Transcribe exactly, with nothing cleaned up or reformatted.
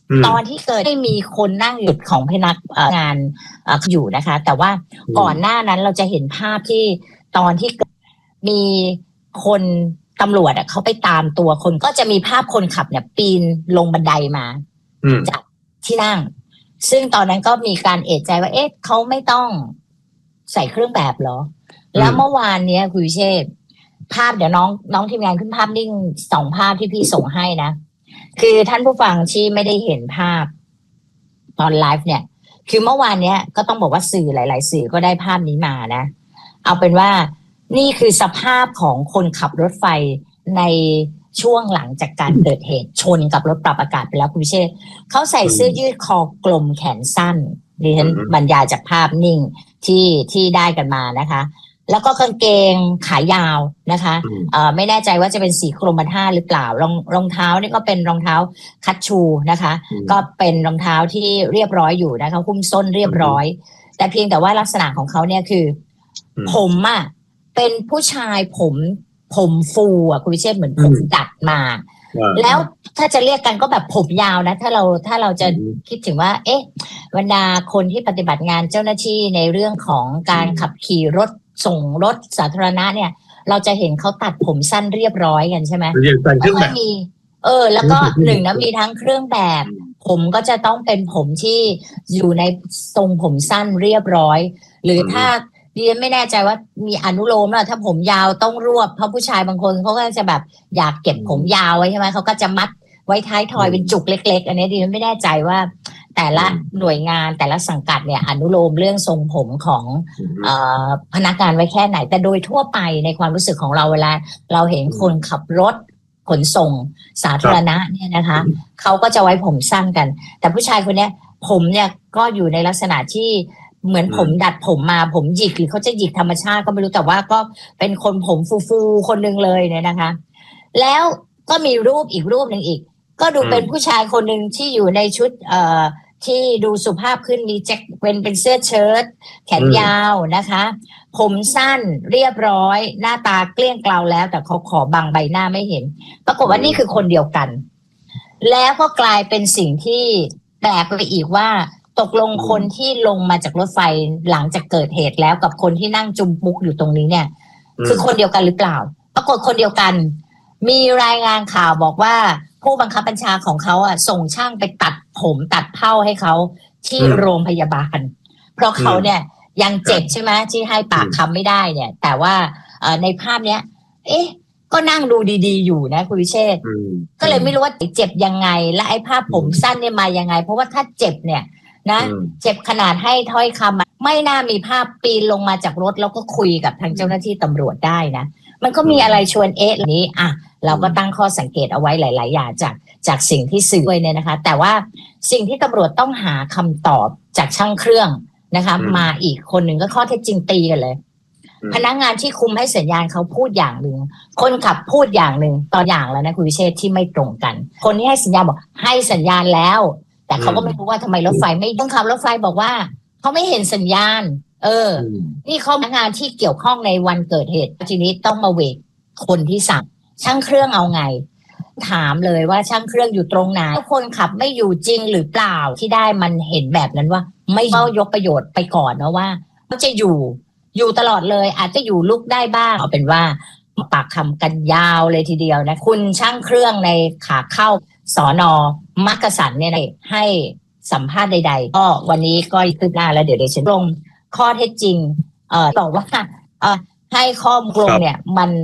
ตอนที่เกิดไม่มีคนนั่งอยู่ของพนักงานอยู่นะคะแต่ว่าก่อนหน้านั้นเราจะเห็นภาพที่ตอนที่มีคนตำรวจเขาไปตามตัวคนก็จะมีภาพคนขับเนี่ยปีนลงบันไดมาจากที่นั่งซึ่งตอนนั้นก็มีการเอะใจว่าเอ๊ะเขาไม่ต้องใส่เครื่องแบบเหรอแล้วเมื่อวานเนี้ยคุณวิเชษฐ์ภาพเดี๋ยวน้องน้องทีมงานขึ้นภาพนิ่งสองภาพที่พี่ส่งให้นะคือท่านผู้ฟังที่ไม่ได้เห็นภาพตอนไลฟ์เนี่ยคือเมื่อวานเนี้ยก็ต้องบอกว่าสื่อหลายๆสื่อก็ได้ภาพนี้มานะเอาเป็นว่านี่คือสภาพของคนขับรถไฟในช่วงหลังจากการเกิดเหตุชนกับรถปรับอากาศไปแล้วคุณพิเชษเขาใส่เสื้อยืดคอกลมแขนสั้นดิฉันบรรยายจากภาพนิ่งที่ที่ได้กันมานะคะแล้วก็กางเกงขายาวนะคะเอ่อไม่แน่ใจว่าจะเป็นสีกรมท่าหรือเปล่ารองรองเท้านี่ก็เป็นรองเท้าคัชชูนะคะก็เป็นรองเท้าที่เรียบร้อยอยู่นะคะหุ้มส้นเรียบร้อยแต่เพียงแต่ว่าลักษณะของเขาเนี่ยคือผมอ่ะเป็นผู้ชายผมผมฟูอ่ะคุณวิเชษเหมือนผมดัดมาแล้วถ้าจะเรียกกันก็แบบผมยาวนะถ้าเราถ้าเราจะคิดถึงว่าเอ๊ะบรรดาคนที่ปฏิบัติงานเจ้าหน้าที่ในเรื่องของการขับขี่รถส่งรถสาธารณะเนี่ยเราจะเห็นเขาตัดผมสั้นเรียบร้อยกันใช่ไหมแล้วก็มีเออแล้วก็หนึ่งนะมีทั้งเครื่องแบบผมก็จะต้องเป็นผมที่อยู่ในทรงผมสั้นเรียบร้อยหรือถ้าดิฉันไม่แน่ใจว่ามีอนุโลมแล้วถ้าผมยาวต้องรวบเพราะผู้ชายบางคนเขาก็จะแบบอยากเก็บผมยาวไว้ใช่ไหมเขาก็จะมัดไว้ท้ายทอยเป็นจุกเล็กๆอันนี้ดิฉันไม่แน่ใจว่าแต่ละหน่วยงานแต่ละสังกัดเนี่ยอนุโลมเรื่องทรงผมของเอ่อพนักงานไว้แค่ไหนแต่โดยทั่วไปในความรู้สึกของเราเวลาเราเห็นคนขับรถขนส่งสาธารณะเนี่ยนะคะเขาก็จะไว้ผมสั้นกันแต่ผู้ชายคนนี้ผมเนี่ยก็อยู่ในลักษณะที่เหมือนผมดัดผมมาผมหยิกหรือเขาจะหยิกธรรมชาติก็ไม่รู้แต่ว่าก็เป็นคนผมฟูๆคนนึงเลยเนี่ยนะคะแล้วก็มีรูปอีกรูปหนึ่งอีกก็ดูเป็นผู้ชายคนหนึ่งที่อยู่ในชุดเอ่อที่ดูสุภาพขึ้นมีแจ็คเป็นเป็นเสื้อเชิ้ตแขนยาวนะคะผมสั้นเรียบร้อยหน้าตาเกลี้ยงเกลาแล้วแต่เขาขอบังใบหน้าไม่เห็นปรากฏว่านี่คือคนเดียวกันแล้วก็กลายเป็นสิ่งที่แปลกไปอีกว่าตกลงคนที่ลงมาจากรถไฟหลังจากเกิดเหตุแล้วกับคนที่นั่งจุมปุกอยู่ตรงนี้เนี่ยคือคนเดียวกันหรือเปล่าปรากฏคนเดียวกันมีรายงานข่าวบอกว่าผู้บังคับบัญชาของเขาอ่ะส่งช่างไปตัดผมตัดเผ้าให้เขาที่โรงพยาบาลเพราะเขาเนี่ยยังเจ็บใช่ไหมที่ให้ปากคำไม่ได้เนี่ยแต่ว่าในภาพเนี้ยเอ๊ะก็นั่งดูดีๆอยู่นะคุณวิเชษฐ์ก็เลยไม่รู้ว่าเจ็บยังไงและไอ้ภาพผมสั้นเนี่ยมายังไงเพราะว่าถ้าเจ็บเนี่ยนะเจ็บขนาดให้ถ้อยคำไม่น่ามีภาพปีนลงมาจากรถแล้วก็คุยกับทางเจ้าหน้าที่ตำรวจได้นะมันก็มีอะไรชวนเอ๊ะนี้อ่ะเราก็ตั้งข้อสังเกตเอาไว้หลายๆอย่างจากจากสิ่งที่สื่อไว้เนี่ยนะคะแต่ว่าสิ่งที่ตำรวจต้องหาคำตอบจากช่างเครื่องนะคะมาอีกคนหนึ่งก็ข้อเท็จจริงตีกันเลยพนักงานที่คุมให้สัญญาณเขาพูดอย่างหนึ่งคนขับพูดอย่างหนึ่งตอนอย่างแล้วนะคุณวิเชษฐ์ที่ไม่ตรงกันคนที่ให้สัญญาณบอกให้สัญญาณแล้วแต่เขาก็ไม่รู้ว่าทำไมรถไฟไม่ต้องขับรถไฟบอกว่าเขาไม่เห็นสัญญาณเออนี่เขาพนักงานที่เกี่ยวข้องในวันเกิดเหตุทีนี้ต้องมาเวกคนที่สั่งช่างเครื่องเอาไงถามเลยว่าช่างเครื่องอยู่ตรงไหนคนขับไม่อยู่จริงหรือเปล่าที่ได้มันเห็นแบบนั้นว่าไม่เข้ายกประโยชน์ไปก่อนนะว่าเขาจะอยู่อยู่ตลอดเลยอาจจะอยู่ลุกได้บ้างเอาเป็นว่าปากคำกันยาวเลยทีเดียวนะคุณช่างเครื่องในขาเข้าสน.มักกะสันเนี่ยให้สัมภาษณ์ใดๆก็วันนี้ก็คืบหน้าแล้วเดี๋ยวเดี๋ยวฉันลงข้อเท็จจริงเอ่อบอกว่าเอ่อให้ข้อมูลเนี่ยมัน